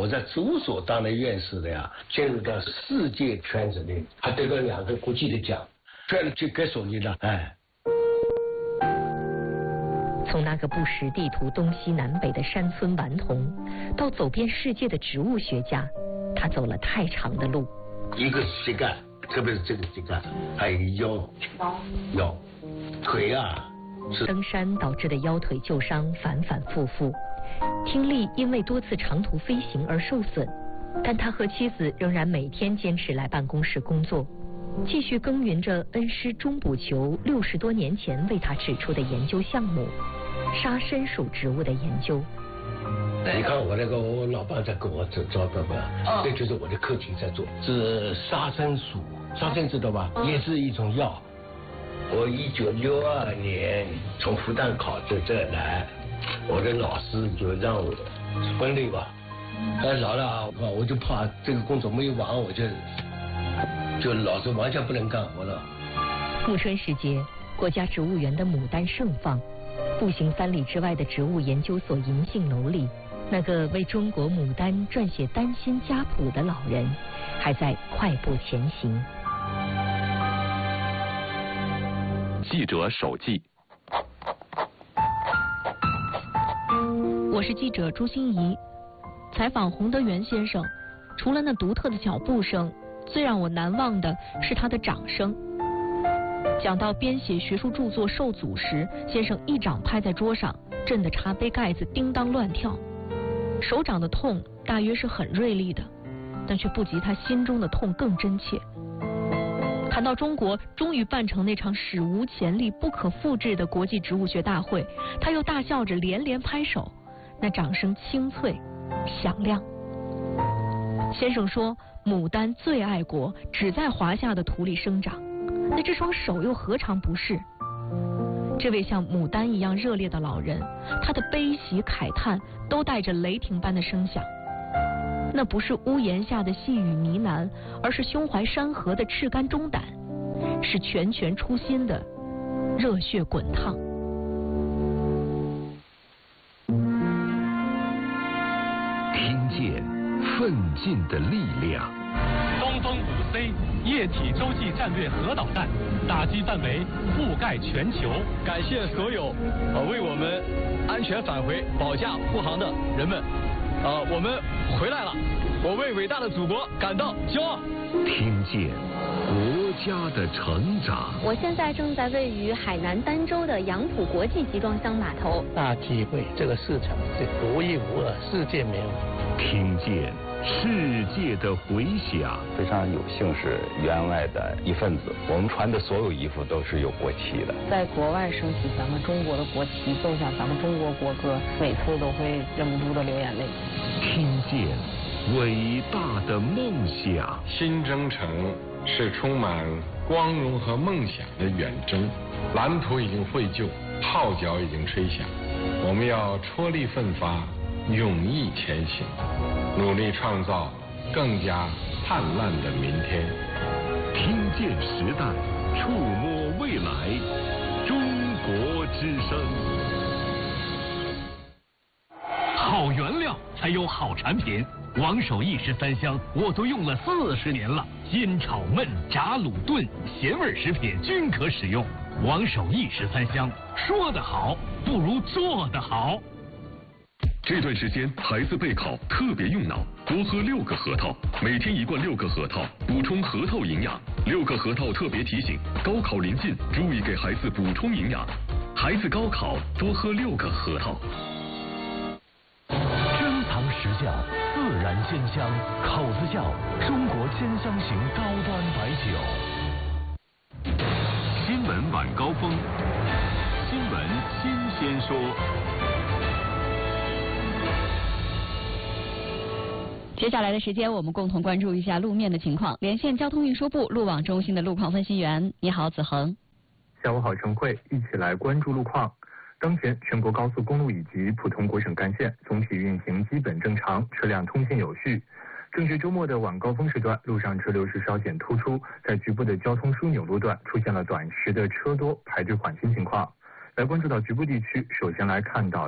我在植物所当的院士的呀，进入到世界圈子里，还得了2个国际的奖，这就该说你了，哎。 从那个不识地图东西南北的山村顽童，到走遍世界的植物学家，他走了太长的路。 一个膝盖，特别是这个膝盖，还有一个腰，腿啊。 登山导致的腰腿旧伤反反复复，听力因为多次长途飞行而受损，但他和妻子仍然每天坚持来办公室工作，继续耕耘着恩师钟补球60多年前为他指出的研究项目——沙参属植物的研究。 你看我老伴在跟我找的吧，这就是我的课题在做，是沙参属，沙参知道吧？也是一种药。我1962年从复旦考这来，我的老师就让我分类吧。老了啊，我就怕这个工作没有完，我就老是完全不能干活了。 暮春时节，国家植物园的牡丹盛放，步行3里之外的植物研究所银杏楼里，那个为中国牡丹撰写丹心家谱的老人，还在快步前行。 记者手记。 我是记者朱欣怡，采访洪德元先生。除了那独特的脚步声，最让我难忘的是他的掌声。讲到编写学术著作受阻时，先生一掌拍在桌上，震得茶杯盖子叮当乱跳。手掌的痛大约是很锐利的，但却不及他心中的痛更真切。谈到中国终于办成那场史无前例、不可复制的国际植物学大会，他又大笑着连连拍手，那掌声清脆响亮。先生说，牡丹最爱国，只在华夏的土里生长，那这双手又何尝不是？这位像牡丹一样热烈的老人，他的悲喜慨叹都带着雷霆般的声响。那不是屋檐下的细语呢喃，而是胸怀山河的赤肝忠胆，是拳拳出心的热血滚烫。 听见奋进的力量。 东风5C 液体洲际战略核导弹打击范围覆盖全球。 感谢所有为我们安全返回保驾护航的人们。我们回来了，我为伟大的祖国感到骄傲。 听见国家的成长。 我现在正在位于海南儋州的杨浦国际集装箱码头， 大体会这个市场是独一无二，世界没有。 听见世界的回响。 非常有幸是员外的一份子，我们穿的所有衣服都是有国旗的。 在国外升起咱们中国的国旗，奏响咱们中国国歌，每次都会忍不住的流眼泪。 听见伟大的梦想。 新征程是充满光荣和梦想的远征，蓝图已经绘就，号角已经吹响，我们要踔厉奋发，勇毅前行，努力创造更加灿烂的明天。 听见时代，触摸未来，中国之声。 好原料才有好产品。王守义13香我都用了40年了，煎炒焖炸卤炖咸味食品均可使用。王守义13香，说得好不如做得好。 这段时间孩子备考特别用脑，多喝6个核桃，每天1罐6个核桃，补充核桃营养。6个核桃特别提醒，高考临近，注意给孩子补充营养。孩子高考多喝6个核桃。 珍藏实窖，自然鲜香，口子窖，中国鲜香型高端白酒。 新闻晚高峰，新闻新鲜说。 接下来的时间，我们共同关注一下路面的情况。连线交通运输部路网中心的路况分析员，你好，子恒。 下午好，陈慧，一起来关注路况。当前全国高速公路以及普通国省干线总体运行基本正常，车辆通行有序。正值周末的晚高峰时段，路上车流是稍显突出，在局部的交通枢纽路段出现了短时的车多排队缓行情况。来关注到局部地区，首先来看到